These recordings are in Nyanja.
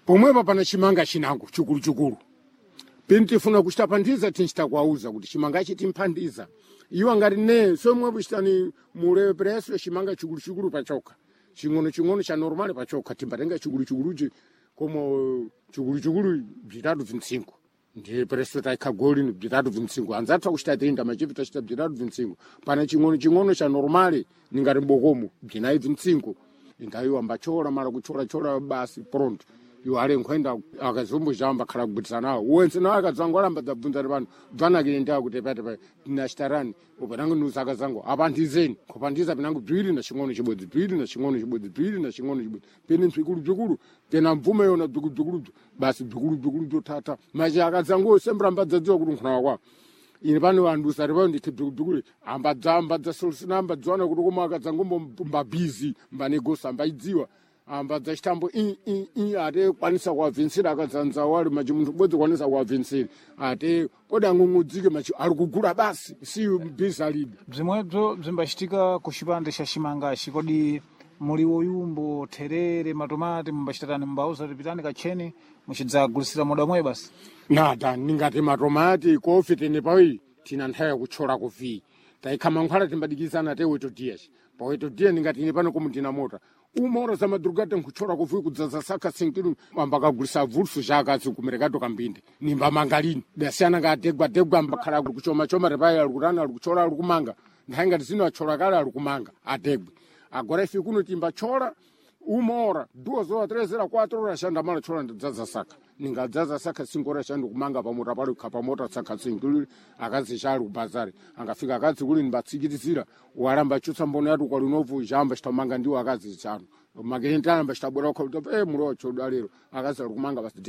pomwepa pana chimanga chinango chikulu peni tifuna kuchitapandiza tinchitakwauza kuti chimanga ichi timphandiza iwo ngati ne somwe chitani mule preso chimanga chikulu pachoka ching'ono cha normale pachoka timbatenga chikuluchi como chikulu bzitatu 25 ndiye preso taikagoli ni bzitatu 25 anzatha kuchita 30 machipita chita bzitatu 25 pana ching'ono cha normale ningati mbokomo bzinayi 25 ingayo ambachola mara kuchola basi pronto yo ale nkwenda akazombo jamba khala kubutana wense na akazango alamba dabvunza vanhu bvana kuenda kuti pete na chitarani upanango nusaka zango apandizeni kupandiza pinango bwiri na ching'ono chibodzi bwiri na ching'ono chibodzi pene nzvikulu pena mvume yona bwikulu basi bwikulu tata maji akazango sembra mbadzadziwa kuti nkhona wakwa ine pano vanhu usari vao nditi bwikulu ambadza solusina ambadzwana kuti koma akazango mbabhizi mbanegosa mbaidziwa ambadza chitambo ate kwanisa kuavhinsira akadzanza wali machi muntu bodzi kwanisa kuavhinsira ate koda ng'ung'udzike machi ari kugula basi si bhizi alibe bzimwebzo bzimbachitika ku chipande cha chimangachi kodi muli uyumbo therere matomati mumbachitatani mumbauza kuti pitani kacheni muchidzagulisira moda mwe basi nada ningati matomati kofi tene pawi tina nthawi yakuchola kuvi taikha mankhwala timbadikizana te weto dias pa weto dia ningati ine pano kumutina mota umora za madrugata nkuchora kuvi kudzaza saka sinkiru ambakagulisa vulsu zvakazi kumerekato kambinde nimba mangalini dasiyana ngategwa mbakhala kuchoma repai ali kutana ali kuchora ali kumanga ndhaingati zino achora kale ali kumanga ategwe agora ifi kuno timbachola umora 2 horas 3 horas 4 horas shanda mala chola ndadzaza saka ningadzaza saka 5 horas shanda kumanga pamota pali khapa mota saka sinkiru akazi chali kubazari angafika akazi kuli nimbatsikitizira waramba chutsa mbono yatu kwa linovu jamba chitamanga ndiwo akazi chano magerentana mbashitabora kwa mulo chodalero akazi ali kumanga basi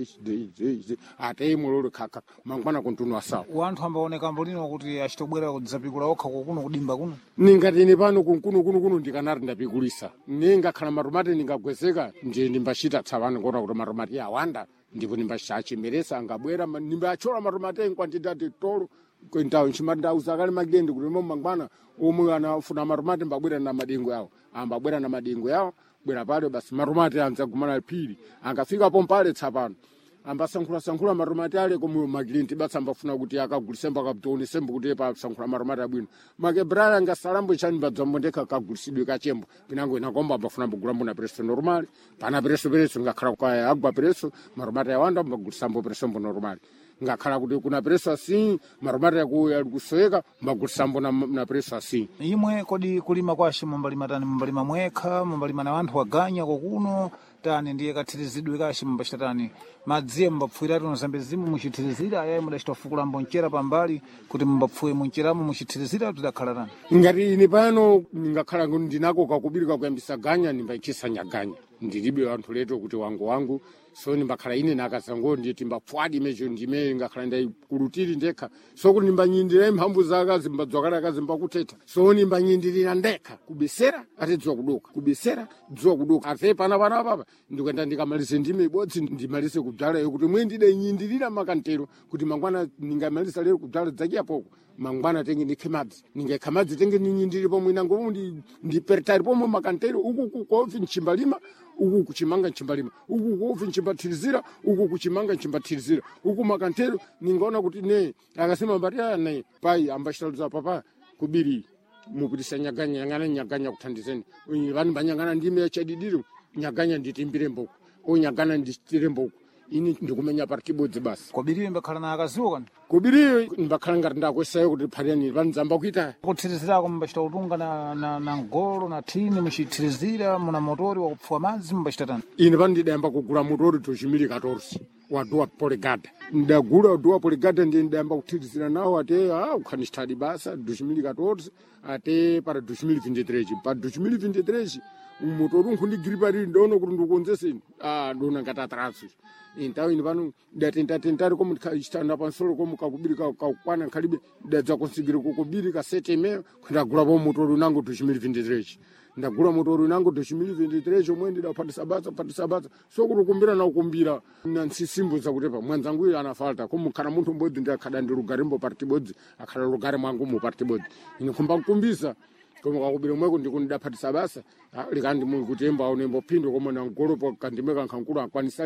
dei ate mulo kaka mangwana kontunwa sawa wanthu ambaoneka mbolino kuti achitobwera kudzapikula okha kuno kudimba kuno ningati ine pano kuno ndikanati ndapikulisa ningakhala matomati ningagwezeka nje ndimbachita tsavana ngota kuti matomati awanda ndipo nimbachachimeresa angabwera nimbachola matomati enkwantitati tolo kwentawo nchimandauza kale magende kuti mangwana omwe anafuna matomati mbabwera na madengo yawo ambabwera na madengo yawo bwera pale basi matomati anzagumana phiri angafika pompale tsapano ambasankhula matomati ale komwe magilenti basa ambafuna kuti akagulise mbakabtone kuti pa sankhula matomati abwino makebrala ngasalambo chani badzambondeka kagulisidwe kachembo pinango inakomba ambafuna mbugula mbona preso normal pana preso ngakhala kwa agwa preso matomati awanda mbagulisa mbo preso mbo normal ngakhala kuti kuna preso assim matomati yakuya kusoeka mbagulisa mbo na preso assim imwe kodi kulima kwashi mumbalima tani mumbalima mwekha mumbalima na wanthu waganya kokuno tani ndiye kathirizidwe kashi mumbashitatani madziye mumbapfuira tuno zambezimu muchithirizira ayayi mudachitafukula mbonchera pambali kuti mumbapfuye muncheramo muchithirizira tidakhala tani ngati ine pano ngakhala ndinako kakubirika kuyambisa ganya nimbayichisa nyaganya ndilibe anthu leto kuti wangu so nimbakhala ine nakazango nditi mbapfwadi mecho ndime ngakhala ndaikulutiri ndekha so kuti nimbanyindira mphamvu zakazi mbadzwakala akazi mbakuthetha so nimbanyindirira ndekha kubisera atidziwa kudoka kubisera dziwa kudoka afe pana papa ndikuenda ndikamalise ndime ibodzi ndimalise kudzala yo kuti mwe ndide nyindirira makantero kuti mangwana ningamalisa lero kudzala dzakiyapoko mangwana tenge ndikhemadzi ningekhamadzi tenge ninyindiri pomwe nango ndipertari pomwe makantero uku kofi nchimbalima uku kuchimanga nchimbalima uku kofi nchimbathirizira uku kuchimanga nchimbathirizira uku makantero ningaona kuti ne akasema mbati ne pai ambashitaluza papa kubiri mukutisa nyaganya kuthandizeni vanhu banyangana ndime yachadidiro nyaganya nditimbire mboko onyagana nditire mboko ini ndikumenya parkibodzi basi kobiriyo mbakhala na akaziwo kana kobiriyo mbakhala ngati ndakwesayo kuti phariani vanzamba kuita kuthirizirako mbachita utunga na ngolo na thini muchithirizira muna motori wakupfuwa madzi mbachitatani ine pano ndidayamba kugula motori tochimili 14 wadowa poligada ndagula wadowa poligada ndiye ndidayamba kuthirizira nawo ate ukhanistadi basa 2014 ate para 2023 pa 2023 motori unkhundigiripa riri ndaona kuti ndikukonzeseni ndona ngati atrasu intawo ine pano datentari komu ndikachitanda pansolo komu kakubirika kakukwana nkhalibe ndadza konsigire kukubirika setemeyo ndagula po motori unango 2023 ndagula motori unango 2023 omwe ndidaphatisa basa so kuti kumbira na kukumbira na nsisimbo zakutepa mwanzangu uyu anafalta komu kana munthu mbodzi ndiakhada ndi lugari mbo partibodzi akhala lugari mwangu mu partibodzi ine kumba kukumbisa komu kakubira mweko ndikundidaphatisa basa likandi kuti embo aonembo phindo komu na ngolopo kandimeka nkhankulu akwanisa